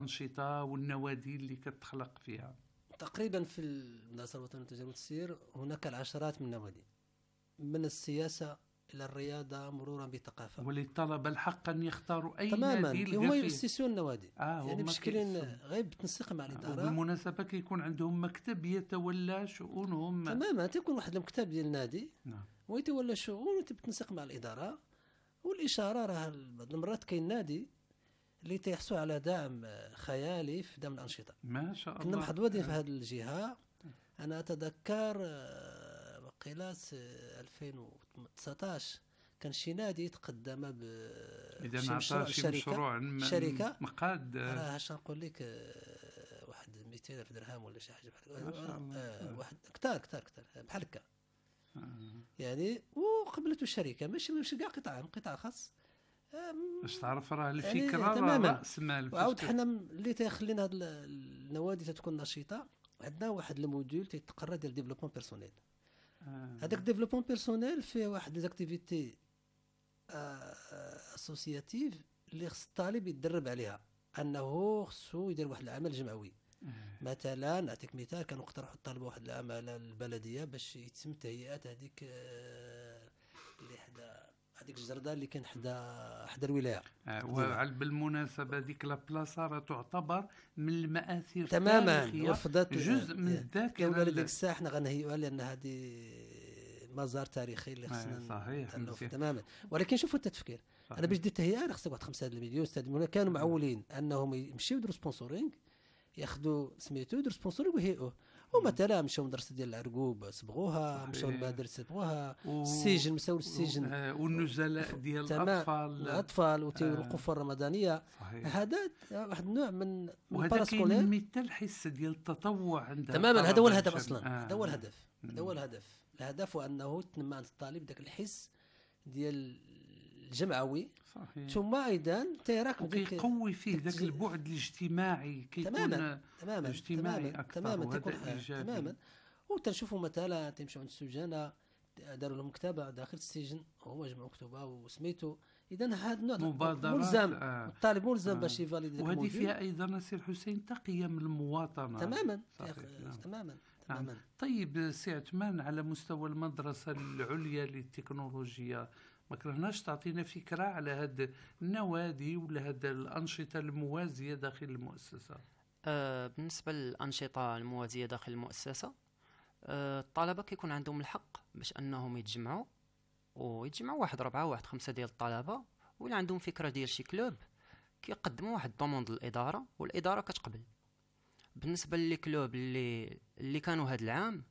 الأنشطة والنوادي اللي كتخلق فيها؟ تقريبا في المدرسة الوطنية للتجارة والتسيير هناك العشرات من النوادي، من السياسة إلى الرياضة مرورا بالثقافة. وللطلبة الحق أن يختاروا أي تماما نادي هما يلقى فيه. يؤسسون النوادي، يعني بشكل كيأسسوا. غير بالتنسيق مع الإدارة. وبالمناسبة كيكون عندهم مكتب يتولى شؤونهم. تماما تيكون واحد المكتب ديال النادي نعم. ويتولى الشؤون بالتنسيق مع الإدارة. والإشارة راه بعض المرات كاين نادي اللي تيحصل على دعم خيالي في دعم الأنشطة. ما شاء الله. كنا محظوظين في هذه الجهة. أنا أتذكر وقيلات 2019 كان شي نادي تقدم إذا عطى شي شركة مقاد. راه اش نقول لك واحد 200,000 درهم ولا شي حاجة بحال واحد كتار بحال هكا. يعني وقبلته الشركة ماشي كاع قطاع خاص باش تعرف راه الفكرة يعني راه رأس مال. وعاود حنا اللي تيخلينا هاد النوادي تتكون نشيطة. عندنا واحد الموديول تيتقرا ديال ديفلوبمون بيرسونيل. هذاك ديفلوبمون بيرسونيل فيه واحد ليزاكتيفيتي اسوسياتيف اللي خص الطالب يتدرب عليها، انه خصو يدير واحد العمل جمعوي. مثلا نعطيك مثال، كانوا اقترحوا الطلبه واحد العمل البلديه باش يتم تهيئات هذيك اللي حدا هذيك الجردة اللي كان حدا الولايه. بالمناسبه ديك لابلاصه راه تعتبر من المآثر تماما التاريخيه، وفضت جزء من الذاكره ديك الساعه حنا غنهيئوها لان هذه مزار تاريخي اللي خصنا صحيح تماما. ولكن شوفوا التفكير، انا باش دير التهيئه خصك واحد 5 مليون 6 مليون. كانوا معولين انهم يمشيو يديروا سبونسورينغ، ياخذوا سميتو يديروا سبونسورينغ ويهيئوه. ومثلا مشاو مدرسه ديال العرقوب صبغوها، مشاو المدرسه صبغوها، السجن مشاو للسجن، والنزلاء ديال الاطفال والقفه الرمضانيه. هذا واحد النوع من وهذا كاين مثل حس ديال التطوع عندها. تماما هذا هو الهدف اصلا. هذا هو الهدف. هذا هو الهدف هو انه تنمى عند الطالب ذاك الحس ديال الجمعوي. صحيح. ثم ايضا تيراك كيقوي فيه ذاك البعد الاجتماعي، كيكون اجتماعي اكثر. تماما. وتنشوفوا مثلا تمشيو عند السجانه داروا لهم مكتبه داخل السجن، هما جمعوا كتبه وسميتو. اذا هذا النوع ملزم الطالب ملزم باش يفاليد ذاك وهذه فيها ايضا سي حسين تقيه من المواطنه. تماما. طيب سي عثمان، على مستوى المدرسه العليا للتكنولوجيا ما كرهناش تعطينا فكره على هاد النوادي ولا هاد الانشطه الموازيه داخل المؤسسه؟ بالنسبه للانشطه الموازيه داخل المؤسسه، الطلبه كيكون عندهم الحق باش انهم يتجمعوا واحد 4 واحد 5 ديال الطلبه، ولا عندهم فكره ديال شي كلوب كيقدموا واحد الضموند للاداره والاداره كتقبل. بالنسبه للكلوب اللي كانوا هذا العام،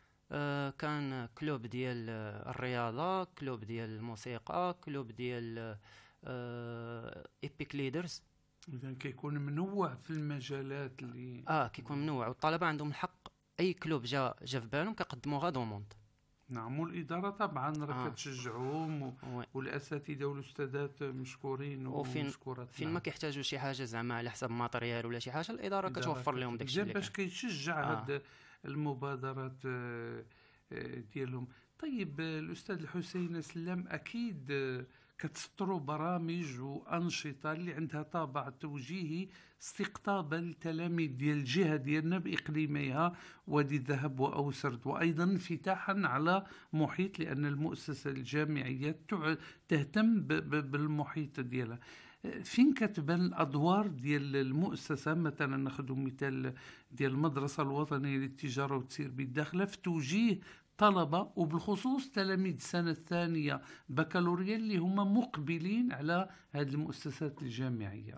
كان كلوب ديال الرياضه، كلوب ديال الموسيقى، كلوب ديال ايبيك ليدرز. اذا كيكون منوع في المجالات اللي كيكون منوع، والطلبه عندهم الحق اي كلوب جا في بالهم كيقدموا غا دوموند. نعم. والاداره طبعا راه كتشجعهم والاساتذه والاستاذات مشكورين ومشكورات. فين ما كيحتاجوا شي حاجه زعما على حساب ماتريال ولا شي حاجه، الاداره كتوفر لهم داكشي اللي باش كيشجع هاد المبادرات ديالهم. طيب الاستاذ الحسين سلام، اكيد كتسطروا برامج وانشطه اللي عندها طابع توجيهي استقطابا للتلاميذ ديال الجهه ديالنا باقليميها وادي الذهب واوسرد، وايضا انفتاحا على محيط، لان المؤسسه الجامعيه تهتم بالمحيط ديالها. فين كتبان الادوار ديال المؤسسه؟ مثلا ناخذ مثال ديال المدرسه الوطنيه للتجاره والتسيير بالداخله في توجيه طلبة وبالخصوص تلاميذ السنة الثانية بكالوريا اللي هم مقبلين على هذه المؤسسات الجامعية.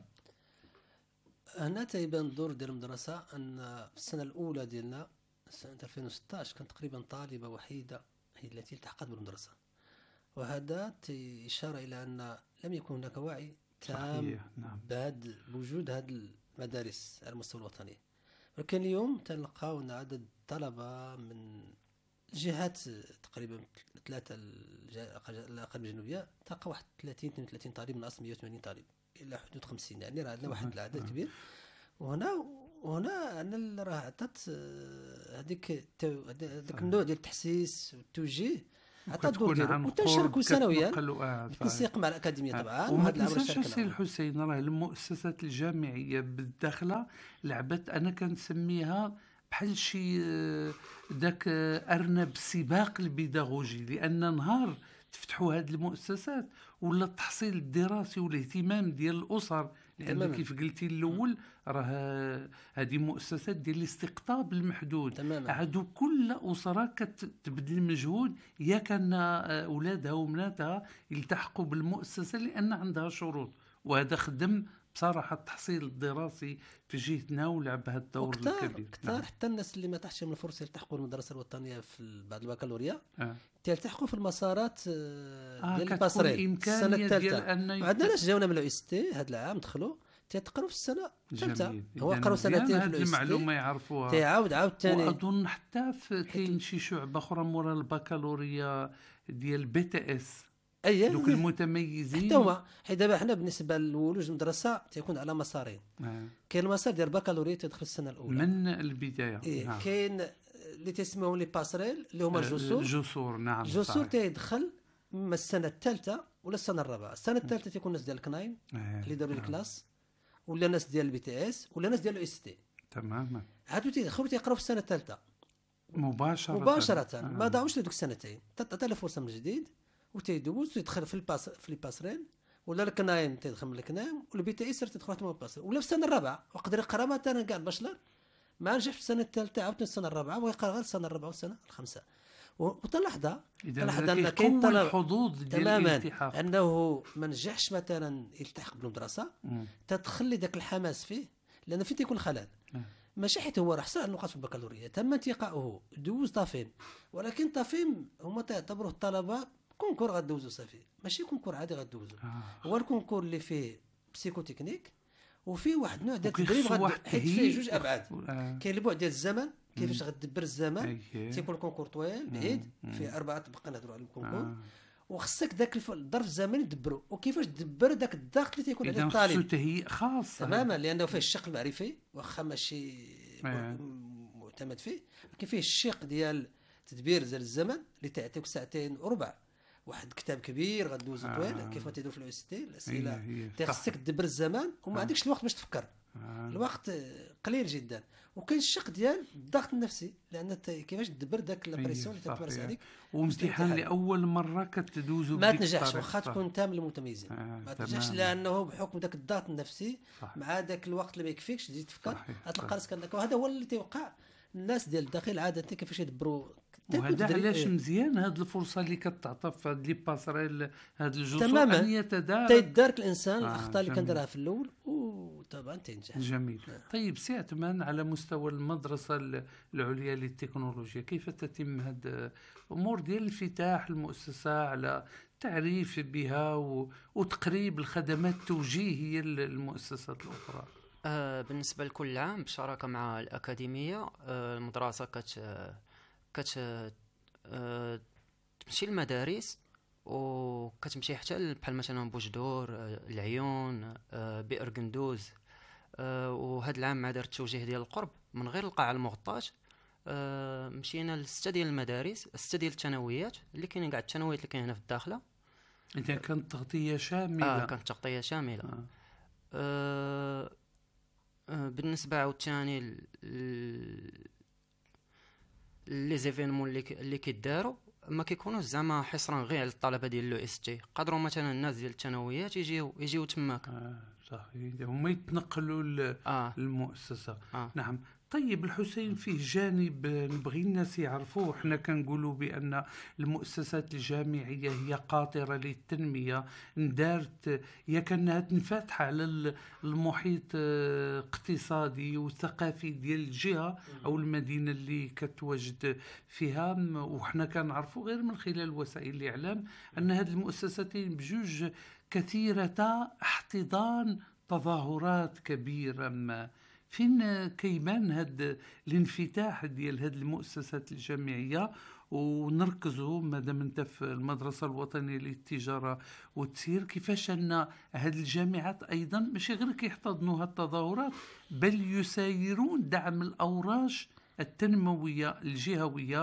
هنا تيبان الدور ديال المدرسة أن في السنة الأولى ديالنا سنة 2016 كانت تقريبا طالبة وحيدة هي التي التحقت بالمدرسة، وهذا إشارة إلى أن لم يكن هناك وعي تام بوجود هذه المدارس على المستوى الوطني. ولكن اليوم تلقاو عدد طلبة من جهات تقريبا 3 الأقاليم الجنوبية، تلقى واحد 30-32 طالب من أصل 180 طالب إلى حدود 50. يعني راه عندنا واحد العدد كبير. وهنا أنا راه عطات هذيك النوع ديال التحسيس والتوجيه عطى الدور وكتكون ديالو عن وتنشاركوا قرب سنويا كتنقلوا بالتنسيق مع الاكاديميه طبعا. وما وهذا العمل تنساش شاركنا السي معهم. الحسين، راه المؤسسات الجامعيه بالداخله لعبت، انا كنسميها بحال شي داك ارنب السباق البيداغوجي، لان نهار تفتحوا هذه المؤسسات ولا التحصيل الدراسي والاهتمام ديال الاسر، لان تماماً. كيف قلتي الاول راه هذه مؤسسات ديال الاستقطاب المحدود، تماما. عادوا كل اسره كتبذل مجهود يا كان اولادها وبناتها يلتحقوا بالمؤسسه لان عندها شروط، وهذا خدم بصراحه التحصيل الدراسي في جهتنا ولعب هذا الدور الكبير. كتار حتى الناس اللي ما تحتش من الفرصه يلتحقوا بالمدرسه الوطنيه في بعد البكالوريا آه. تلتحقوا في المسارات ديال كتكون الباسريل السنه الامكانيه ديال الثالثه. ان وعندنا ناس جاونا من الاو اس تي هذا العام دخلوا تيقراو في السنه الثالثه. جميل. هو إذن قراو سنتين في هذه الاو اس المعلومه تي يعرفوها. تيعاود ثاني. واظن حتى كاين شي شعبه اخرى مورا البكالوريا ديال بي تي اس، دوك المتميزين حتى هما. حيت دابا حنا بالنسبه للولوج المدرسه تيكون على مسارين. كاين المسار ديال البكالوريا تدخل السنه الاولى من البدايه. نعم. كاين اللي تسموهم لي باسريل اللي هما الجسور. نعم الجسور تيدخل من السنه الثالثه ولا السنه الرابعه. السنه الثالثه تيكون الناس ديال الكنايم اللي داروا الكلاس، ولا ناس ديال البي تي اس، ولا ناس ديال الاو اس تي. تماما. هادو تيدخلوا تيقراو في السنه الثالثه مباشره. ما ضاعوش لدوك السنتين، تعطى له فرصه من جديد وتيدوز ويدخل في الباسرين، ولا الكنايم تيدخل من الكنايم، والبي تي اس تدخل حتى من الباسرين، ولا في السنه الرابعه وقدر يقرا مثلا كاع الباشلر ما نجحش في السنه الثالثه عاوتاني السنه الرابعه ويقرا غير السنه الرابعه والسنه الخامسه. وتلاحظ ان كاين الحظوظ ديال الالتحاق انه ما نجحش مثلا يلتحق بالمدرسه تتخلي ذاك الحماس فيه، لان فين تيكون خلل. ماشي حيت هو راه حصل على النقاط في البكالوريا تم انتقاؤه دوز طافين، ولكن طافين هما تعتبروه الطلبه كونكور غدوزو صافي، ماشي كونكور عادي غدوزو. هو الكونكور اللي فيه بسيكو تكنيك وفيه واحد النوع ديال التدريب حيت فيه جوج ابعاد. كاين البعد ديال الزمن، كيفاش غتدبر الزمن. تيكون الكونكور طويل بعيد فيه 4 بقى نهضروا على الكونكور، وخصك ذاك الظرف الزمني تدبرو، وكيفاش تدبر ذاك الضغط اللي تيكون على الطالب. خصو تهيئ خاص تماما، لانه فيه الشق المعرفي واخا ماشي معتمد فيه، ولكن فيه الشق ديال تدبير ديال الزمن اللي تعطيك ساعتين وربع. واحد كتاب كبير غدوزو طويل كيف ما تيديروا في الاوستي الاسئله خصك تدبر الزمان وما عندكش الوقت باش تفكر. الوقت قليل جدا. وكاين الشق ديال الضغط النفسي، لان كيفاش تدبر داك البريسيون اللي تتمارس عليك. وامتحان لاول مره كتدوزو ما تنجحش واخا تكون انت من المتميزين. ما تنجحش لانه بحكم داك الضغط النفسي مع داك الوقت اللي ما يكفيكش تزيد تفكر غتلقى راسك عندك. وهذا هو اللي تيوقع الناس ديال الداخل عاده كيفاش يدبروا. وهذا علاش مزيان هذه الفرصه اللي كتعطى في هذه لي باسريل هذه الجسور تماما. ان يتدارك تيدارك الانسان الاخطاء اللي كان دارها في الاول وطبعا تنجح. جميل. طيب سي عثمان، على مستوى المدرسه العليا للتكنولوجيا كيف تتم هذه الامور ديال انفتاح المؤسسه على التعريف بها وتقريب الخدمات التوجيهيه للمؤسسات الاخرى؟ بالنسبه لكل عام بشراكه مع الاكاديميه المدرسه تمشي المدارس وكتمشي حتى بحال مثلا بوجدور، العيون، بئر قندوز. وهذا العام مع دار التوجيه ديال القرب من غير القاعه المغطاه مشينا ل6 ديال المدارس، 6 ديال الثانويات اللي كاينين كاع الثانويات اللي كاينين هنا في الداخله. اذا كانت تغطيه شامله. كانت تغطيه شامله. بالنسبه عاوتاني لي زيفينمون اللي كيداروا ما كيكونوش زعما حصرا غير على الطلبه ديال لو اس تي. قادروا مثلا الناس ديال الثانويات يجيو تماك. صحيح، هما يتنقلوا للمؤسسه. نعم. طيب الحسين، فيه جانب نبغي الناس يعرفوه. احنا كنقولوا بان المؤسسات الجامعيه هي قاطره للتنميه، ندارت هي كانها تنفتح على المحيط الاقتصادي والثقافي ديال الجهه او المدينه اللي كتواجد فيها. وحنا كنعرفوا غير من خلال وسائل الاعلام ان هذه المؤسستين بجوج كثيره احتضان تظاهرات كبيره. فين كيبان هذا الانفتاح ديال هذه المؤسسات الجامعيه؟ ونركزوا مادام انت في المدرسه الوطنيه للتجاره والتسيير، كيفاش ان هذه الجامعات ايضا ماشي غير كيحتضنوا هذه التظاهرات بل يسايرون دعم الاوراش التنمويه الجهويه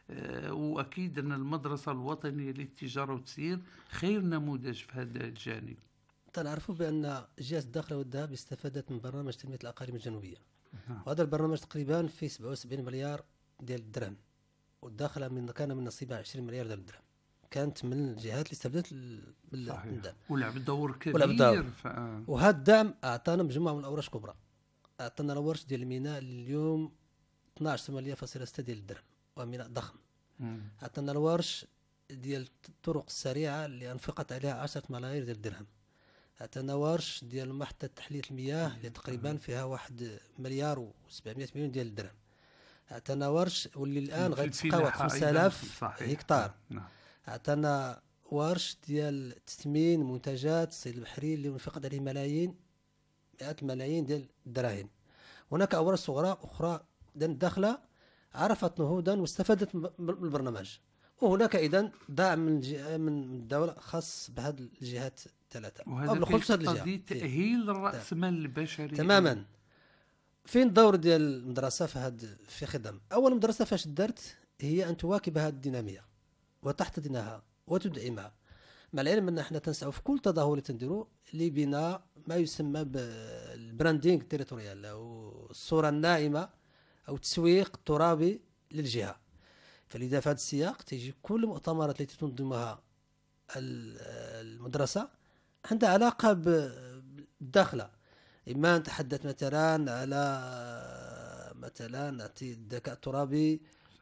وأكيد أن المدرسة الوطنية للتجارة والتسيير خير نموذج في هذا الجانب. تنعرفوا بأن جهة الداخلة والذهب استفادت من برنامج تنمية الأقاليم الجنوبية. نعم. وهذا البرنامج تقريبا فيه 77 مليار ديال الدرهم، والداخلة كان من نصيبها 20 مليار ديال الدرهم. كانت من الجهات اللي استفادت بالدعم ولعب دور كبير. وهذا الدعم أعطانا مجموعة من الأوراش كبرى. أعطانا الورش ديال الميناء اليوم 12.6 ديال الدرهم، وميناء ضخم. أعطانا الورش ديال الطرق السريعة اللي أنفقت عليها 10 ملايير ديال الدرهم. أعطانا ورش ديال محطة تحلية المياه اللي تقريبا فيها 1 مليار و700 مليون ديال الدرهم. أعطانا ورش واللي الآن غتسقى 5000 هكتار. أعطانا ورش ديال تثمين منتجات الصيد البحري اللي انفقت عليه مئات الملايين ديال الدراهم. هناك أورش صغرى أخرى داخلة عرفت نهوضا واستفادت من البرنامج. وهناك أيضا دعم من الدولة خاص بهذه الجهات الثلاثة. وهذا في تأهيل الرأس مال البشري تماما. فين الدور ديال المدرسة في خدم؟ أول مدرسة فاش دارت هي أن تواكب هذه الدينامية وتحتضنها وتدعمها، مع العلم أن احنا تنسعوا في كل تظاهر اللي تنديروا لبناء ما يسمى بالبراندينغ تيريتوريال أو الصورة الناعمة أو التسويق الترابي للجهة. فلذا في هذا السياق تيجي كل المؤتمرات التي تنظمها المدرسة عندها علاقة بالداخلة. إما نتحدث مثلا على نعطي الذكاء الترابي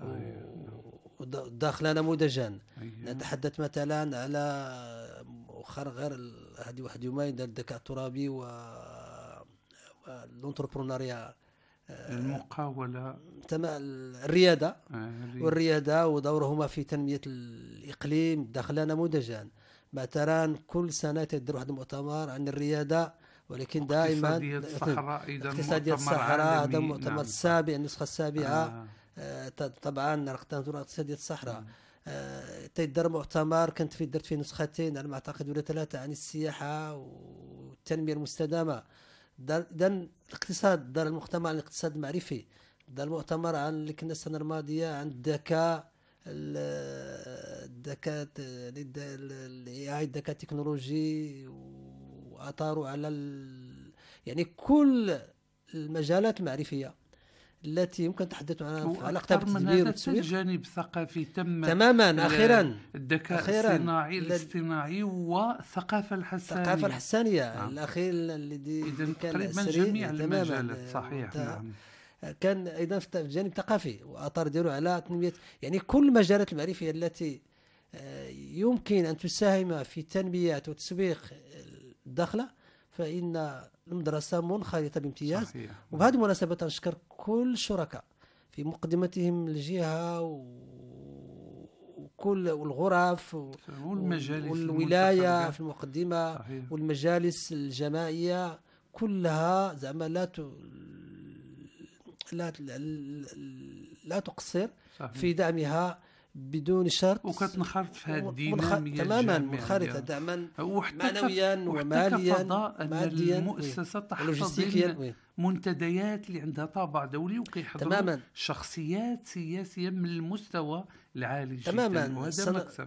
وداخلة نموذجا. نتحدث مثلا على غير هذه واحد يومين ديال الذكاء الترابي والانتربرونيا، المقاولة، الريادة والريادة ودورهما في تنمية الإقليم داخل نموذجا. مثلا كل سنة تدير واحد المؤتمر عن الريادة، ولكن دائما اقتصادية الصحراء هذا المؤتمر السابع، النسخة السابعة. طبعا اقتصادية الصحراء تيدار مؤتمر كنت درت فيه نسختين على ما اعتقد ولا 3 عن السياحة والتنمية المستدامة. اذا الاقتصاد دار المؤتمر عن الاقتصاد المعرفي، دار المؤتمر عن اللي كنا السنة الماضية عن الذكاء الذكاء التكنولوجي وأثاره على يعني كل المجالات المعرفية التي يمكن تحدث عنها في علاقة بالتدبير والتسويق. الجانب الثقافي تماما. أخيرا الذكاء الاصطناعي والثقافة الحسانية. نعم. الأخير اللي كان تقريبا جميع المجالات. صحيح. نعم. كان أيضا في الجانب الثقافي وأثر ديالو على تنمية يعني كل المجالات المعرفية التي يمكن أن تساهم في تنمية وتسويق الداخلة، فإن المدرسة منخرطة بامتياز. وبهذه المناسبة نشكر كل الشركاء في مقدمتهم الجهة وكل الغرف والولاية في المقدمة. صحيح. والمجالس الجماعية كلها زعما لا تقصر في دعمها بدون شرط، وكتنخرط في هذه الدينامية تماما منخرطة دعما معنويا وماليا ماديا. المؤسسة تحتضن منتديات اللي عندها طابع دولي وكيحضروا شخصيات سياسية من المستوى العالي جدا. تماما. وهذا مكسب.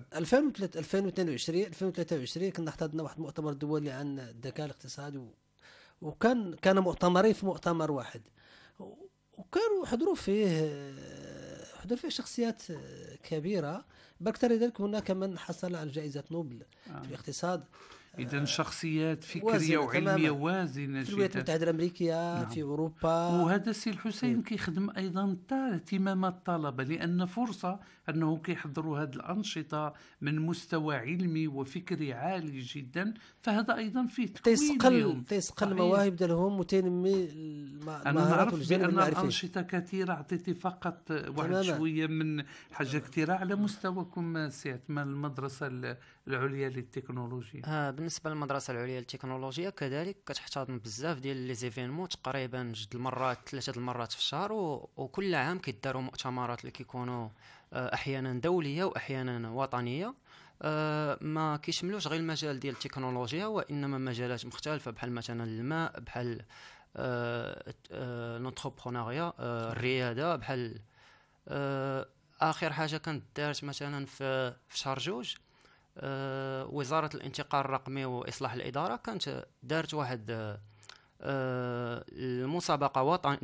2023 كنا احتضنا واحد المؤتمر دولي عن الذكاء الاقتصادي، كان مؤتمرين في مؤتمر واحد، وكانوا حضروا فيه شخصيات كبيرة. بأكثر ذلك هناك من حصل على جائزة نوبل في الاقتصاد. إذن شخصيات فكرية وعلمية وازنة في الولايات المتحدة الأمريكية. نعم. في أوروبا. وهذا السي الحسين كيخدم أيضا اهتمام الطلبة، لأن فرصة أنه كيحضروا هذه الأنشطة من مستوى علمي وفكري عالي جدا، فهذا أيضا فيه تكوين تيسقل المواهب ديالهم وتنمي المهارات والجانب المعرفي. أنا أنشطة كثيرة، أعطيتي فقط واحد شوية من حاجة كثيرة على مستواكم سي عثمان المدرسة العليا للتكنولوجيا. بالنسبه للمدرسه العليا للتكنولوجيا كذلك كتحتضن بزاف ديال لي زيفينمون، تقريبا 3 المرات في الشهر، وكل عام كيداروا مؤتمرات اللي كيكونوا احيانا دوليه واحيانا وطنيه. ما كيشملوش غير المجال ديال التكنولوجيا، وانما مجالات مختلفه بحال مثلا الماء، بحال الانتربرونيا، الرياده، بحال اخر حاجه كانت دارت مثلا في شهر جوج، وزاره الانتقال الرقمي واصلاح الاداره كانت دارت واحد المسابقه